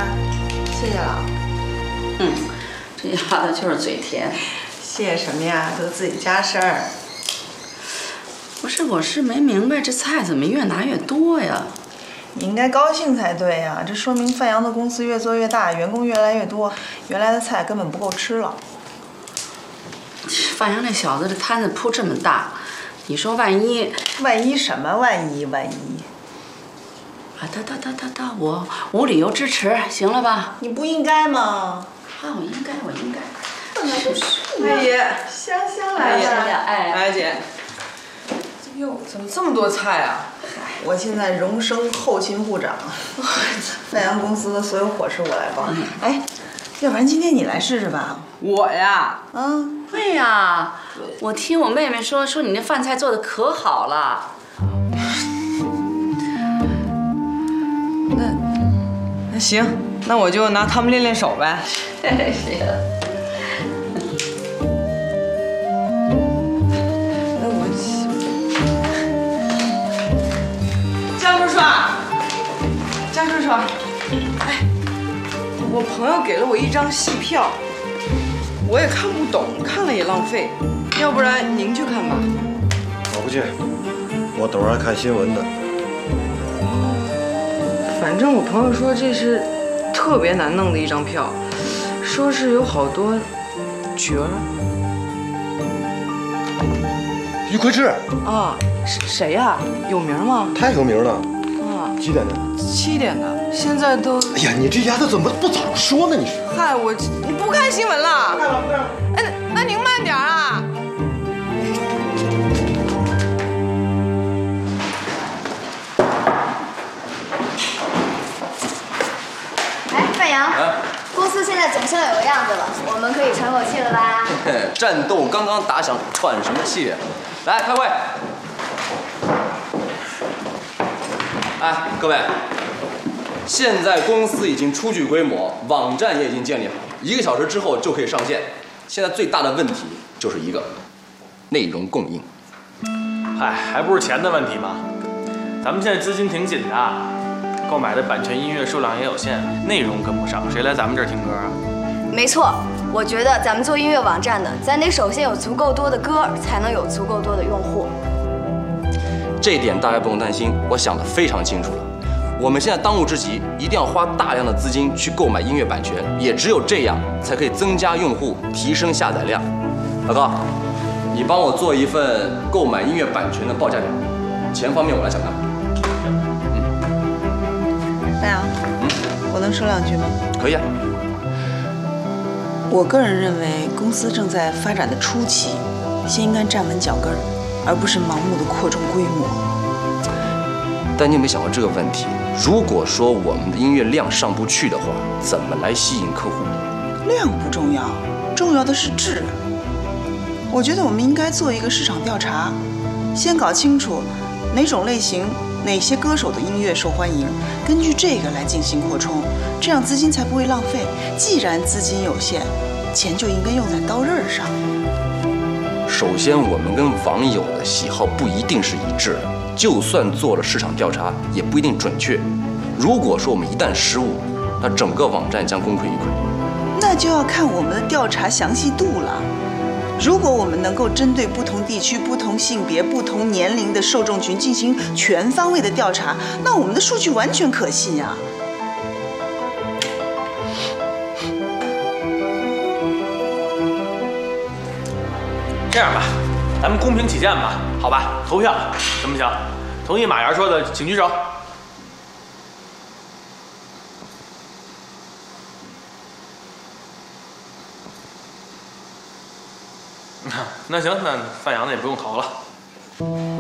谢谢了。 这丫头就是嘴甜。 谢谢什么呀？都自己家事儿。 不是，我是没明白这菜怎么越拿越多呀？ 你应该高兴才对呀，这说明范阳的公司越做越大，员工越来越多，原来的菜根本不够吃了。 范阳那小子这摊子铺这么大，你说万一什么万一？ 啊，得，我无理由支持，行了吧？ 你不应该吗？ 啊，我应该。 本来就是。 阿姨， 香来了。 哎姐。哟，怎么这么多菜啊？ 我现在荣升后勤部长，范阳公司的所有伙食我来包。哎，要不然今天你来试试吧。 我呀？ 对呀，我听我妹妹说你那饭菜做的可好了。 那行，那我就拿他们练练手呗。 行。 江叔叔，哎，我朋友给了我一张戏票，我也看不懂，看了也浪费，要不然您去看吧。 我不去，我等会儿看新闻的。 反正我朋友说这是特别难弄的一张票，说是有好多角儿。 于魁智啊，谁呀？有名吗？ 太有名了。 啊， 几点的 ？7点的，现在都…… 哎呀，你这丫头怎么不早说呢？你是？ 嗨，你不看新闻了？ 不看了。 哎，那您慢点啊。 哎，范阳，公司现在总算有个样子了，我们可以喘口气了吧？ 战斗刚刚打响，喘什么气？来开会。哎，各位，现在公司已经初具规模，网站也已经建立好，1个小时之后就可以上线。现在最大的问题就是一个内容供应。 嗨，还不是钱的问题吗？咱们现在资金挺紧的，购买的版权音乐数量也有限，内容跟不上，谁来咱们这儿听歌啊？ 没错，我觉得咱们做音乐网站的，咱得首先有足够多的歌，才能有足够多的用户。 这点大家不用担心，我想得非常清楚了。我们现在当务之急，一定要花大量的资金去购买音乐版权，也只有这样才可以增加用户，提升下载量。老高，你帮我做一份购买音乐版权的报价表，钱方面我来承担。 范阳，我能说2句吗？ 可以啊。 我个人认为，公司正在发展的初期，先应该站稳脚跟儿，而不是盲目的扩充规模。 但你有没有想过这个问题？如果说我们的音乐量上不去的话，怎么来吸引客户？ 量不重要，重要的是质。我觉得我们应该做一个市场调查，先搞清楚哪种类型、哪些歌手的音乐受欢迎，根据这个来进行扩充，这样资金才不会浪费。既然资金有限，钱就应该用在刀刃上。 首先，我们跟网友的喜好不一定是一致的，就算做了市场调查，也不一定准确。如果说我们一旦失误，那整个网站将功亏一篑。 那就要看我们的调查详细度了。如果我们能够针对不同地区、不同性别、不同年龄的受众群进行全方位的调查，那我们的数据完全可信啊。 这样吧，咱们公平起见吧，好吧？投票行不行？同意马岩说的，请举手。那行，那范阳的也不用投了。